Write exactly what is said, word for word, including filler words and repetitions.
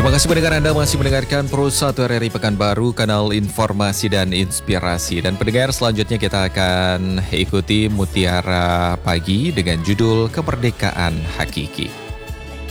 Terima kasih pendengar Anda masih mendengarkan Pro satu R R I Pekanbaru, kanal informasi dan inspirasi. Dan pendengar selanjutnya kita akan ikuti Mutiara Pagi dengan judul Kemerdekaan Hakiki.